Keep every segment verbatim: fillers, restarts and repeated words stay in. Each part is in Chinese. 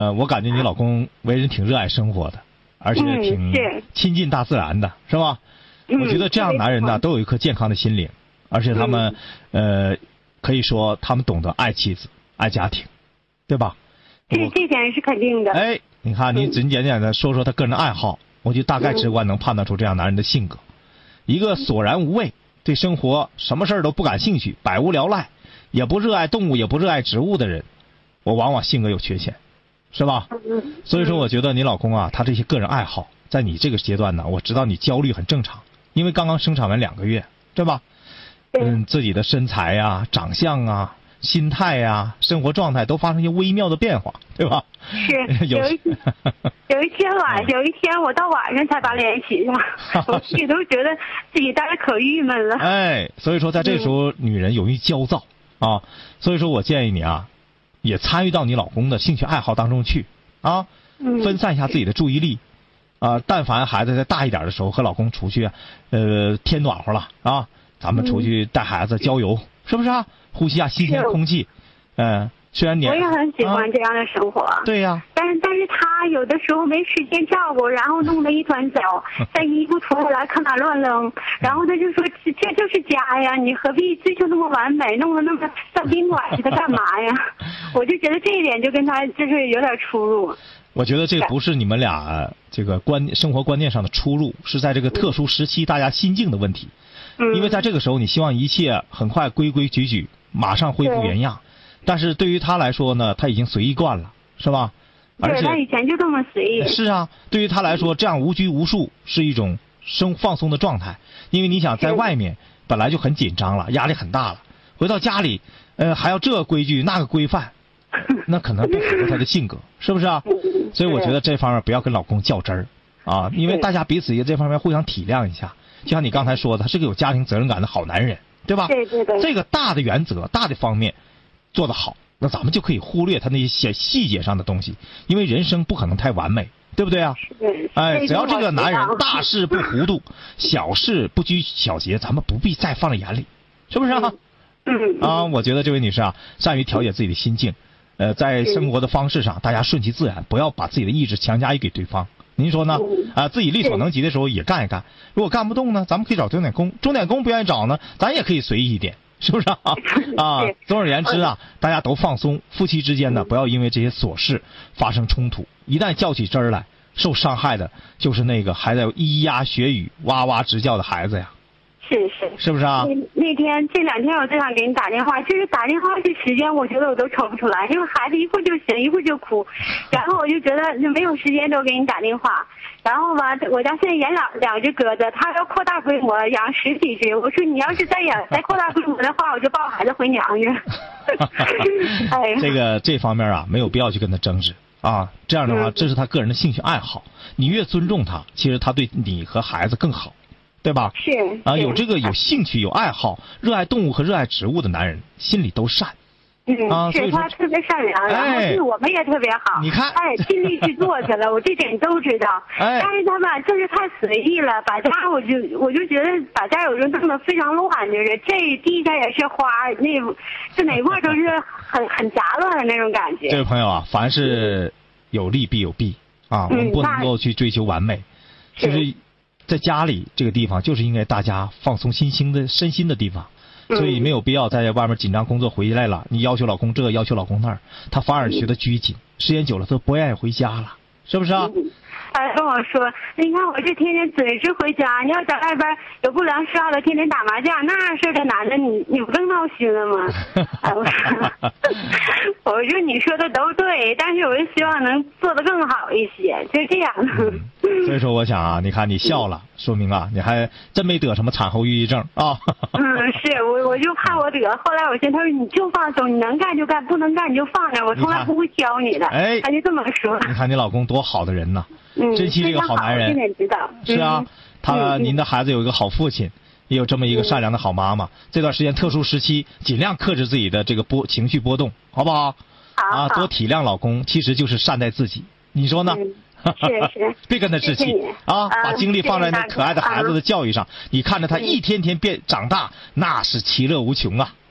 呃，我感觉你老公为人挺热爱生活的，而且挺亲近大自然的，是吧？我觉得这样男人呢，都有一颗健康的心灵，而且他们，呃，可以说他们懂得爱妻子、爱家庭，对吧？ 这这点是肯定的。 哎，你看，你简简单单说说他个人的爱好，我就大概直观能判断出这样男人的性格。一个索然无味，对生活什么事儿都不感兴趣，百无聊赖，也不热爱动物，也不热爱植物的人，我往往性格有缺陷，是吧？所以说，我觉得你老公啊，他这些个人爱好，在你这个阶段呢，我知道你焦虑很正常，因为刚刚生产完两个月，对吧？嗯，自己的身材呀、长相啊、心态呀、生活状态都发生一些微妙的变化，对吧？ 是有一有一天晚有一天我到晚上才把脸洗上，我自己都觉得自己待着可郁闷了。 哎，所以说在这时候，女人容易焦躁啊，所以说我建议你啊，也参与到你老公的兴趣爱好当中去啊，分散一下自己的注意力啊。但凡孩子再大一点的时候，和老公出去，呃，天暖和了啊，咱们出去带孩子郊游，是不是啊？呼吸下新鲜空气，嗯、呃，虽然年我也很喜欢这样的生活。 啊、对呀、啊。 但是但是他有的时候没时间照顾，然后弄得一团糟，在衣服脱下来看哪乱扔，然后他就说这这就是家呀，你何必追求那么完美，弄得那么像宾馆似的干嘛呀？我就觉得这一点就跟他就是有点出入。 我觉得这不是你们俩这个观生活观念上的出入，是在这个特殊时期大家心境的问题。嗯、因为在这个时候，你希望一切很快规规矩矩，马上恢复原样。但是对于他来说呢，他已经随意惯了，是吧？而且他以前就这么随意。 是啊，对于他来说，这样无拘无束是一种生放松的状态。因为你想在外面本来就很紧张了，压力很大了，回到家里，呃，还要这个规矩那个规范，那可能不符合他的性格，是不是啊？所以我觉得这方面不要跟老公较真儿啊，因为大家彼此也这方面互相体谅一下。就像你刚才说的，他是个有家庭责任感的好男人，对吧？ 对对对。 这个大的原则、大的方面做得好，那咱们就可以忽略他那些细细节上的东西，因为人生不可能太完美，对不对啊？哎，只要这个男人大事不糊涂，小事不拘小节，咱们不必再放在眼里，是不是啊？ 嗯。 啊，我觉得这位女士啊，善于调节自己的心境，呃，在生活的方式上，大家顺其自然，不要把自己的意志强加于给对方。您说呢？啊，自己力所能及的时候也干一干。如果干不动呢，咱们可以找钟点工。钟点工不愿意找呢，咱也可以随意一点，是不是啊？啊，总而言之啊，大家都放松。夫妻之间呢，不要因为这些琐事发生冲突。一旦较起真儿来，受伤害的就是那个还在咿呀学语、哇哇直叫的孩子呀。 是是， 是不是啊？ 那那天这两天我就想给你打电话，就是打电话这时间，我觉得我都抽不出来，因为孩子一会儿就醒，一会儿就哭，然后我就觉得没有时间都给你打电话。然后吧，我家现在养两两只鸽子，他要扩大规模，养十几只。我说你要是再养再扩大规模的话，我就抱孩子回娘家。哎， 这个这方面啊，没有必要去跟他争执啊。这样的话，这是他个人的兴趣爱好，你越尊重他，其实他对你和孩子更好。对吧？ 是啊，有这个有兴趣、有爱好、热爱动物和热爱植物的男人，心里都善。 嗯， 啊， 是他特别善良，然后对我们也特别好。 你看， 他也尽力去做去了，我这点都知道。 哎， 但是他吧，就是太随意了，把家我就我就觉得把家有时候弄得非常乱，就是这地上也是花，那这哪块都是很很杂乱的那种感觉。 这位朋友啊，凡是有利必有弊啊，我们不能够去追求完美，就是。在家里这个地方就是应该大家放松心心的身心的地方，所以没有必要在外面紧张工作回来了，你要求老公这要求老公那儿，他反而觉得拘谨，时间久了他不愿意回家了，是不是啊？ 他跟我说，你看我这天天准时回家，你要在外边有不良嗜好的天天打麻将，那事的男的你你不更闹心了吗？哎、我说我说你说的都对，但是我就希望能做得更好一些，就这样的、 嗯。所以说我想啊，你看你笑了，说明啊你还真没得什么产后抑郁症啊。 嗯，是我我就怕我得，后来我寻思他说你就放松，你能干就干，不能干你就放着，我从来不会教你的。 哎， 他就这么说。 你看你老公多好的人呐。 嗯， 珍惜这个好男人， 知道是啊，他、嗯、您的孩子有一个好父亲，也有这么一个善良的好妈妈。嗯、这段时间特殊时期，尽量克制自己的这个波情绪波动，好不好？ 好啊，多体谅老公，其实就是善待自己。你说呢？ 嗯、是是， 别跟他置气啊，把精力放在那可爱的孩子的教育上。你看着他一天天变长大，那是其乐无穷啊，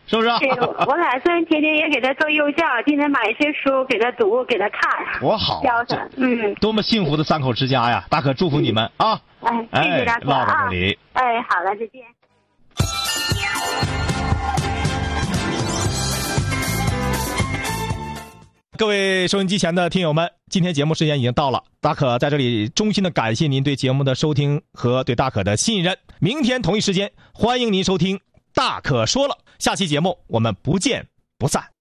是不是？ 对，我打算天天也给他做幼教，天天买一些书给他读，给他看。 多好， 教他，嗯， 多么幸福的三口之家呀！大可祝福你们啊！ 哎，谢谢大哥唠到啊！ 这里， 哎，好了，再见。 各位收音机前的听友们，今天节目时间已经到了，大可在这里衷心的感谢您对节目的收听和对大可的信任。明天同一时间，欢迎您收听大可说了，下期节目我们不见不散。